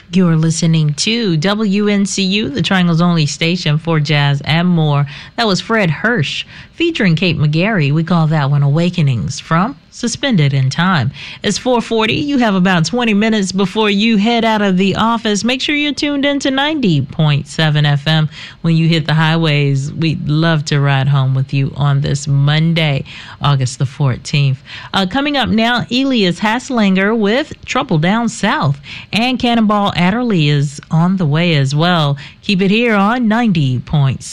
You're listening to WNCU, the Triangle's only station for jazz and more. That was Fred Hirsch featuring Kate McGarry. We call that one Awakenings from Suspended in Time. It's 4:40. You have about 20 minutes before you head out of the office. Make sure you're tuned into 90.7 FM when you hit the highways. We'd love to ride home with you on this Monday, August the 14th. Coming up now, Elias Hasslinger with Trouble Down South, and Cannonball Adderley is on the way as well. Keep it here on 90.7.